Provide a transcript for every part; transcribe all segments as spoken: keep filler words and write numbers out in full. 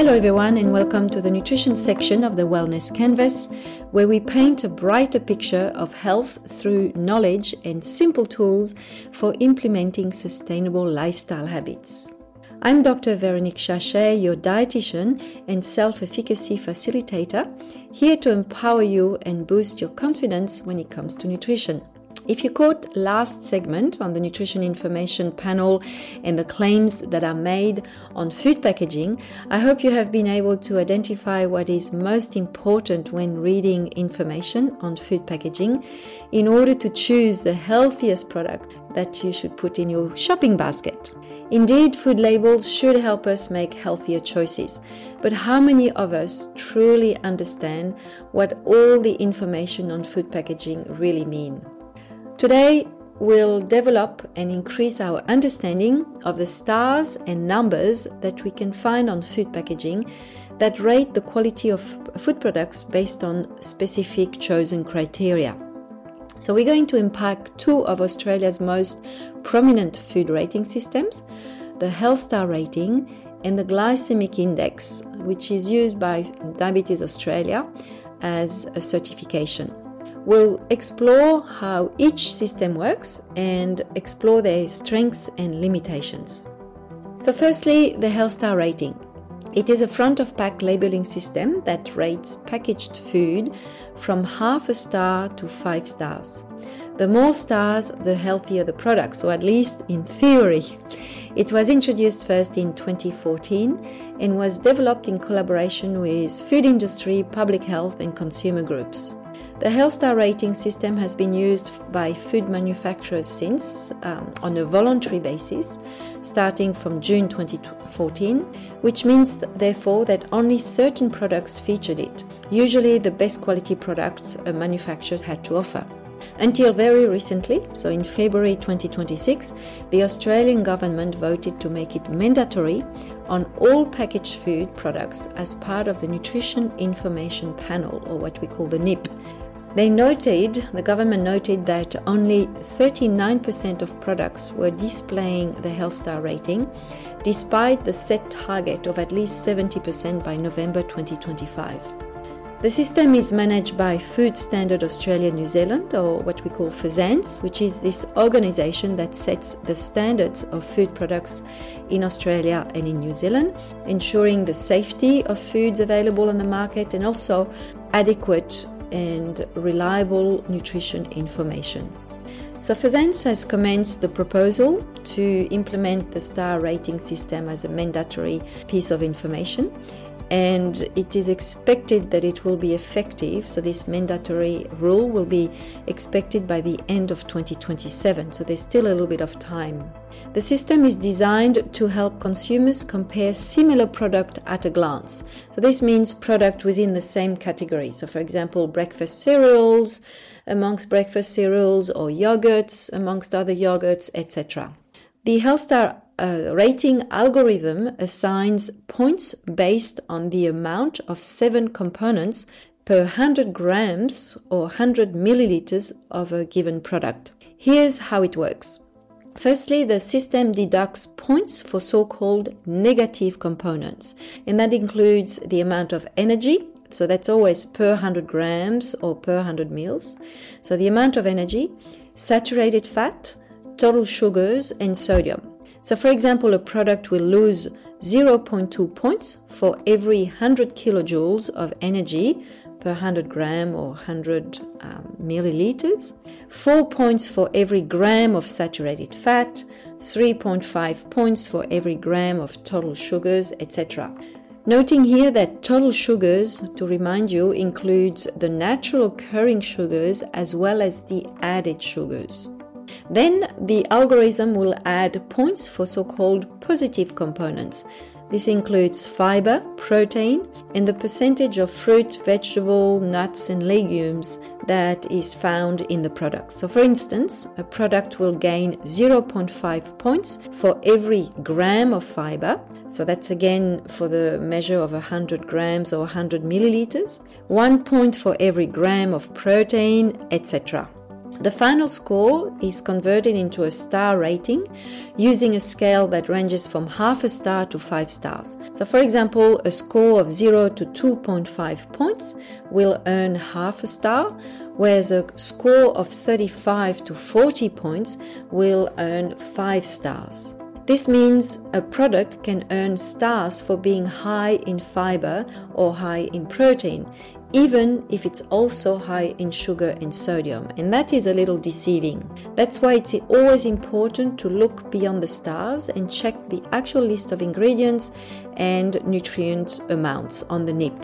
Hello everyone, and welcome to the nutrition section of the Wellness Canvas, where we paint a brighter picture of health through knowledge and simple tools for implementing sustainable lifestyle habits. I'm Doctor Veronique Chachet, your dietitian and self-efficacy facilitator, here to empower you and boost your confidence when it comes to nutrition. If you caught last segment on the nutrition information panel and the claims that are made on food packaging, I hope you have been able to identify what is most important when reading information on food packaging in order to choose the healthiest product that you should put in your shopping basket. Indeed, food labels should help us make healthier choices, but how many of us truly understand what all the information on food packaging really mean? Today, we'll develop and increase our understanding of the stars and numbers that we can find on food packaging that rate the quality of food products based on specific chosen criteria. So we're going to unpack two of Australia's most prominent food rating systems, the Health Star rating and the glycemic index, which is used by Diabetes Australia as a certification. We'll explore how each system works and explore their strengths and limitations. So firstly, the Health Star rating. It is a front-of-pack labeling system that rates packaged food from half a star to five stars. The more stars, the healthier the product, so at least in theory. It was introduced first in twenty fourteen and was developed in collaboration with food industry, public health and consumer groups. The Health Star rating system has been used by food manufacturers since, um, on a voluntary basis, starting from June twenty fourteen, which means therefore that only certain products featured it, usually the best quality products a manufacturer had to offer. Until very recently, so in February twenty twenty-six, the Australian government voted to make it mandatory on all packaged food products as part of the Nutrition Information Panel, or what we call the N I P. They noted, the government noted that only thirty-nine percent of products were displaying the Health Star rating, despite the set target of at least seventy percent by November twenty twenty-five. The system is managed by Food Standard Australia New Zealand, or what we call FSANZ, which is this organisation that sets the standards of food products in Australia and in New Zealand, ensuring the safety of foods available on the market and also adequate and reliable nutrition information. So FSANZ has commenced the proposal to implement the star rating system as a mandatory piece of information, and it is expected that it will be effective, so this mandatory rule will be expected by the end of twenty twenty-seven, so there's still a little bit of time. The system is designed to help consumers compare similar product at a glance. So this means product within the same category. So for example, breakfast cereals amongst breakfast cereals, or yogurts amongst other yogurts, et cetera. The Health Star uh, rating algorithm assigns points based on the amount of seven components per one hundred grams or one hundred milliliters of a given product. Here's how it works. Firstly, the system deducts points for so-called negative components, and that includes the amount of energy, so that's always per one hundred grams or per one hundred mils, so the amount of energy, saturated fat, total sugars and sodium. So for example, a product will lose zero point two points for every one hundred kilojoules of energy per one hundred gram or one hundred um, milliliters, four points for every gram of saturated fat, three point five points for every gram of total sugars, et cetera. Noting here that total sugars, to remind you, includes the natural occurring sugars as well as the added sugars. Then the algorithm will add points for so-called positive components. This includes fiber, protein, and the percentage of fruit, vegetable, nuts, and legumes that is found in the product. So for instance, a product will gain zero point five points for every gram of fiber. So that's again for the measure of one hundred grams or one hundred milliliters. One point for every gram of protein, et cetera. The final score is converted into a star rating using a scale that ranges from half a star to five stars. So for example, a score of zero to two point five points will earn half a star, whereas a score of thirty-five to forty points will earn five stars. This means a product can earn stars for being high in fiber or high in protein, even if it's also high in sugar and sodium, and that is a little deceiving. That's why it's always important to look beyond the stars and check the actual list of ingredients and nutrient amounts on the nib.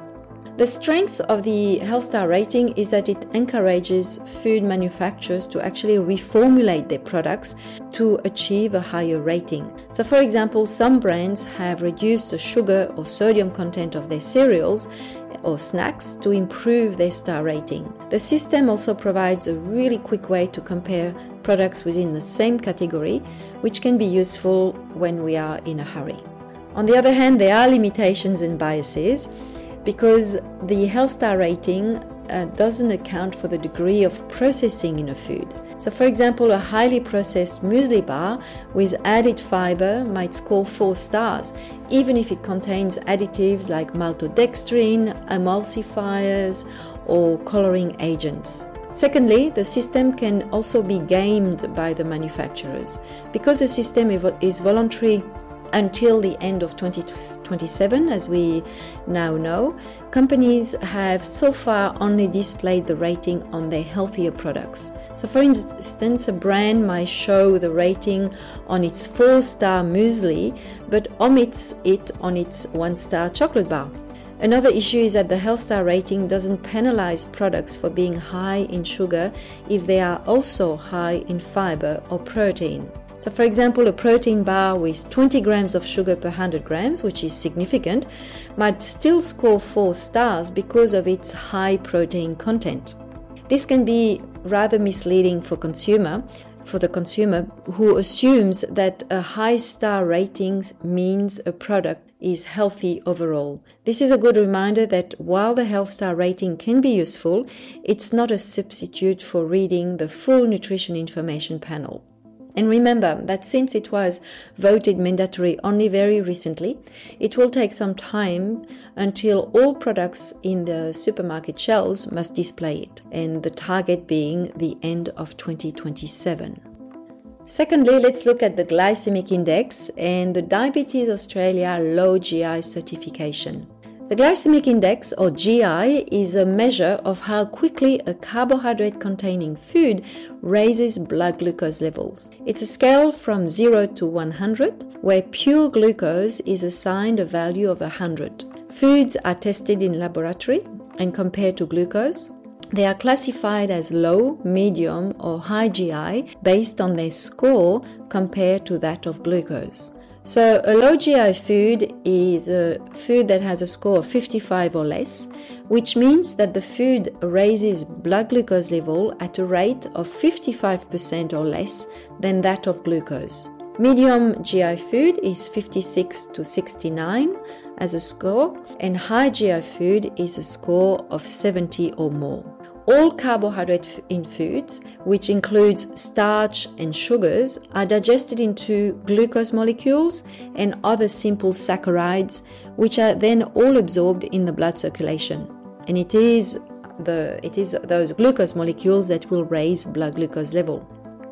The strength of the Health Star rating is that it encourages food manufacturers to actually reformulate their products to achieve a higher rating. So for example, some brands have reduced the sugar or sodium content of their cereals or snacks to improve their star rating. The system also provides a really quick way to compare products within the same category, which can be useful when we are in a hurry. On the other hand, there are limitations and biases, because the Health Star rating uh, doesn't account for the degree of processing in a food. So for example, a highly processed muesli bar with added fiber might score four stars, even if it contains additives like maltodextrin, emulsifiers, or coloring agents. Secondly, the system can also be gamed by the manufacturers. Because the system is voluntary until the end of twenty twenty-seven, as we now know, companies have so far only displayed the rating on their healthier products. So for instance, a brand might show the rating on its four-star muesli, but omits it on its one-star chocolate bar. Another issue is that the Health Star rating doesn't penalize products for being high in sugar if they are also high in fiber or protein. So for example, a protein bar with twenty grams of sugar per one hundred grams, which is significant, might still score four stars because of its high protein content. This can be rather misleading for consumer, for the consumer who assumes that a high star rating means a product is healthy overall. This is a good reminder that while the Health Star rating can be useful, it's not a substitute for reading the full nutrition information panel. And remember that since it was voted mandatory only very recently, it will take some time until all products in the supermarket shelves must display it, and the target being the end of twenty twenty-seven. Secondly, let's look at the glycemic index and the Diabetes Australia Low G I certification. The glycemic index, or G I, is a measure of how quickly a carbohydrate-containing food raises blood glucose levels. It's a scale from zero to one hundred, where pure glucose is assigned a value of one hundred. Foods are tested in laboratory and compared to glucose. They are classified as low, medium, or high G I based on their score compared to that of glucose. So a low G I food is a food that has a score of fifty-five or less, which means that the food raises blood glucose level at a rate of fifty-five percent or less than that of glucose. Medium G I food is fifty-six to sixty-nine as a score, and high G I food is a score of seventy or more. All carbohydrates in foods, which includes starch and sugars, are digested into glucose molecules and other simple saccharides, which are then all absorbed in the blood circulation. And it is the it is those glucose molecules that will raise blood glucose level.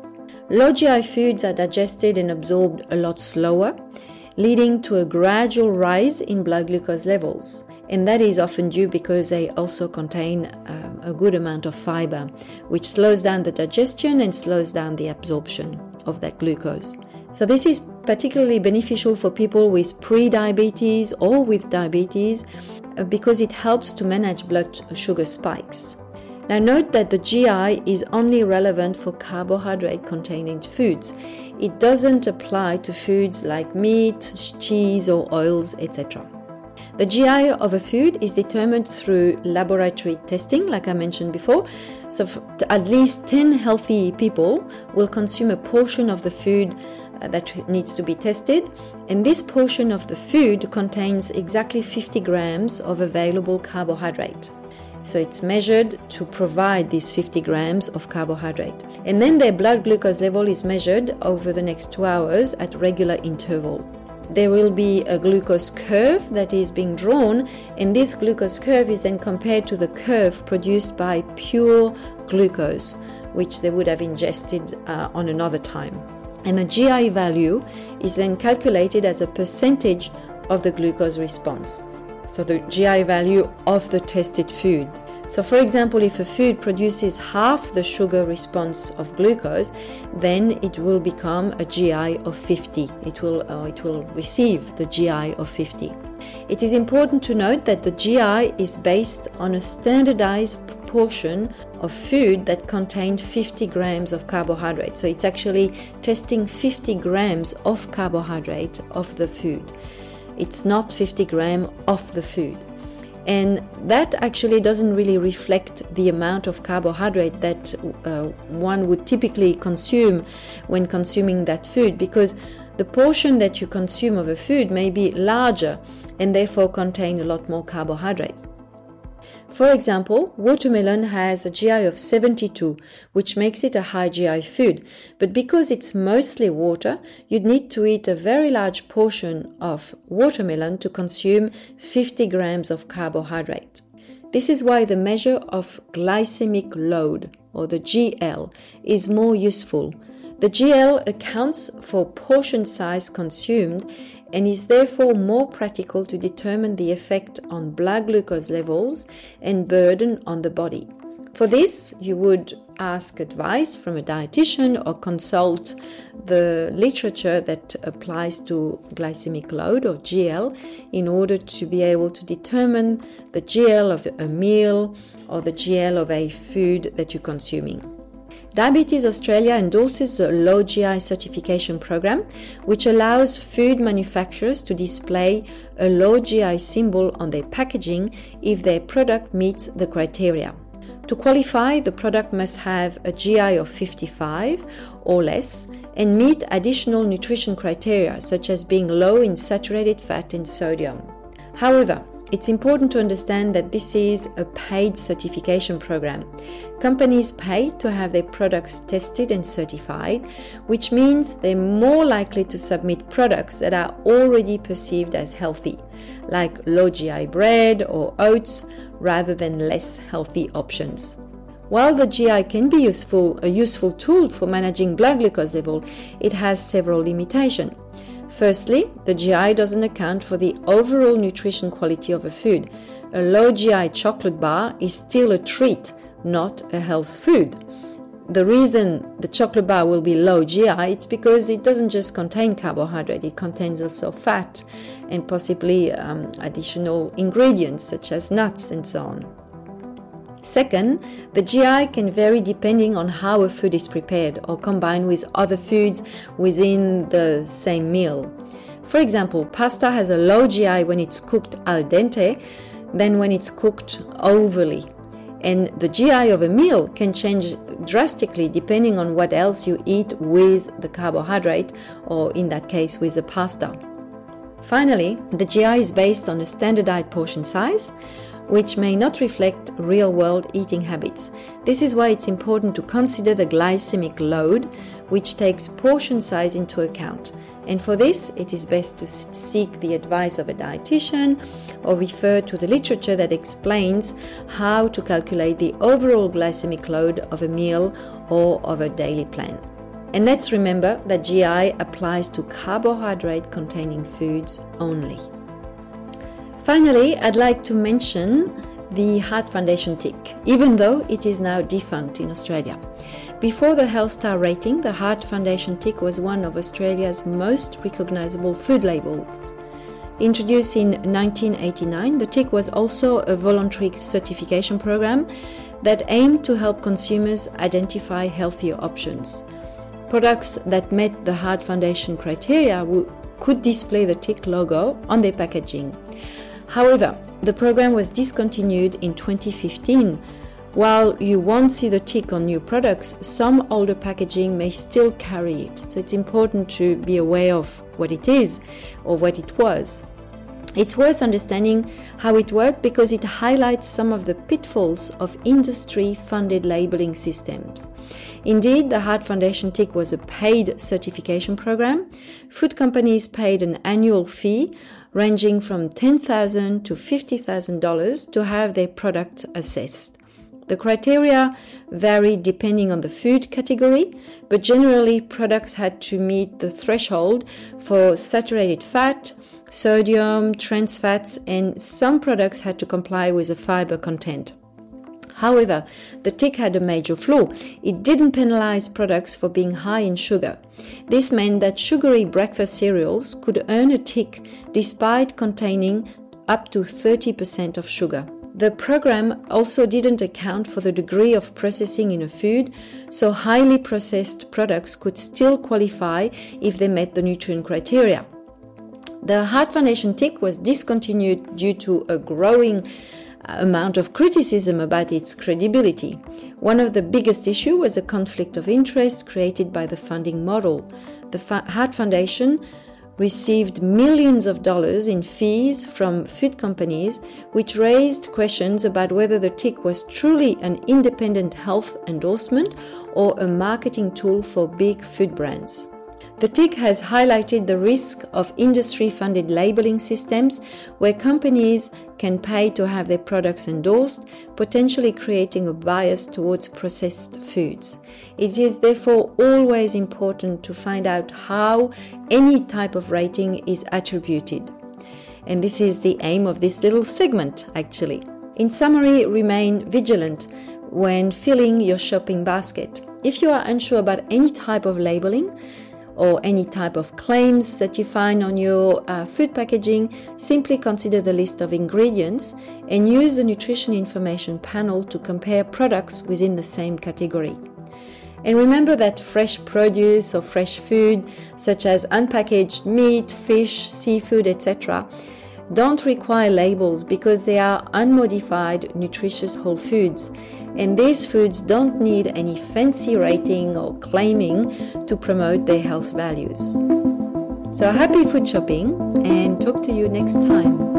Low G I foods are digested and absorbed a lot slower, leading to a gradual rise in blood glucose levels. And that is often due because they also contain um, a good amount of fiber, which slows down the digestion and slows down the absorption of that glucose. So this is particularly beneficial for people with pre-diabetes or with diabetes uh, because it helps to manage blood sugar spikes. Now note that the G I is only relevant for carbohydrate-containing foods. It doesn't apply to foods like meat, cheese or oils, et cetera. The G I of a food is determined through laboratory testing, like I mentioned before. So at least ten healthy people will consume a portion of the food uh, that needs to be tested, and this portion of the food contains exactly fifty grams of available carbohydrate. So it's measured to provide these fifty grams of carbohydrate. And then their blood glucose level is measured over the next two hours at regular interval. There will be a glucose curve that is being drawn, and this glucose curve is then compared to the curve produced by pure glucose, which they would have ingested uh, on another time. And the G I value is then calculated as a percentage of the glucose response. So the G I value of the tested food. So for example, if a food produces half the sugar response of glucose, then it will become a G I of fifty. It will, uh, it will receive the G I of fifty. It is important to note that the G I is based on a standardized proportion of food that contained fifty grams of carbohydrate. So it's actually testing fifty grams of carbohydrate of the food. It's not fifty grams of the food. And that actually doesn't really reflect the amount of carbohydrate that uh, one would typically consume when consuming that food, because the portion that you consume of a food may be larger and therefore contain a lot more carbohydrate. For example, watermelon has a G I of seventy-two, which makes it a high G I food. But because it's mostly water, you'd need to eat a very large portion of watermelon to consume fifty grams of carbohydrate. This is why the measure of glycemic load, or the G L, is more useful. The G L accounts for portion size consumed and is therefore more practical to determine the effect on blood glucose levels and burden on the body. For this, you would ask advice from a dietitian or consult the literature that applies to glycemic load, or G L, in order to be able to determine the G L of a meal or the G L of a food that you're consuming. Diabetes Australia endorses a low G I certification program, which allows food manufacturers to display a low G I symbol on their packaging if their product meets the criteria. To qualify, the product must have a G I of fifty-five or less and meet additional nutrition criteria, such as being low in saturated fat and sodium. However, it's important to understand that this is a paid certification program. Companies pay to have their products tested and certified, which means they're more likely to submit products that are already perceived as healthy, like low G I bread or oats, rather than less healthy options. While the G I can be useful, a useful tool for managing blood glucose level, it has several limitations. Firstly, the G I doesn't account for the overall nutrition quality of a food. A low G I chocolate bar is still a treat, not a health food. The reason the chocolate bar will be low G I is because it doesn't just contain carbohydrate, it contains also fat and possibly um, additional ingredients such as nuts and so on. Second, the G I can vary depending on how a food is prepared or combined with other foods within the same meal. For example, pasta has a low G I when it's cooked al dente than when it's cooked overly. And the G I of a meal can change drastically depending on what else you eat with the carbohydrate, or in that case with the pasta. Finally, the G I is based on a standardized portion size, which may not reflect real-world eating habits. This is why it's important to consider the glycemic load, which takes portion size into account. And for this, it is best to seek the advice of a dietitian or refer to the literature that explains how to calculate the overall glycemic load of a meal or of a daily plan. And let's remember that G I applies to carbohydrate-containing foods only. Finally, I'd like to mention the Heart Foundation tick, even though it is now defunct in Australia. Before the Health Star rating, the Heart Foundation tick was one of Australia's most recognizable food labels. Introduced in nineteen eighty-nine, the tick was also a voluntary certification program that aimed to help consumers identify healthier options. Products that met the Heart Foundation criteria w- could display the tick logo on their packaging. However, the program was discontinued in twenty fifteen. While you won't see the tick on new products, some older packaging may still carry it. So it's important to be aware of what it is or what it was. It's worth understanding how it worked because it highlights some of the pitfalls of industry-funded labeling systems. Indeed, the Heart Foundation Tick was a paid certification program. Food companies paid an annual fee ranging from ten thousand dollars to fifty thousand dollars to have their products assessed. The criteria varied depending on the food category, but generally products had to meet the threshold for saturated fat, sodium, trans fats, and some products had to comply with a fiber content. However, the tick had a major flaw. It didn't penalize products for being high in sugar. This meant that sugary breakfast cereals could earn a tick despite containing up to thirty percent of sugar. The program also didn't account for the degree of processing in a food, so highly processed products could still qualify if they met the nutrient criteria. The Heart Foundation Tick was discontinued due to a growing amount of criticism about its credibility. One of the biggest issues was a conflict of interest created by the funding model. The Heart Foundation received millions of dollars in fees from food companies, which raised questions about whether the tick was truly an independent health endorsement or a marketing tool for big food brands. The tick has highlighted the risk of industry-funded labeling systems where companies can pay to have their products endorsed, potentially creating a bias towards processed foods. It is therefore always important to find out how any type of rating is attributed. And this is the aim of this little segment, actually. In summary, remain vigilant when filling your shopping basket. If you are unsure about any type of labeling, or any type of claims that you find on your uh, food packaging, simply consider the list of ingredients and use the nutrition information panel to compare products within the same category. And remember that fresh produce or fresh food, such as unpackaged meat, fish, seafood, et cetera, don't require labels because they are unmodified, nutritious whole foods. And these foods don't need any fancy rating or claiming to promote their health values. So happy food shopping and talk to you next time.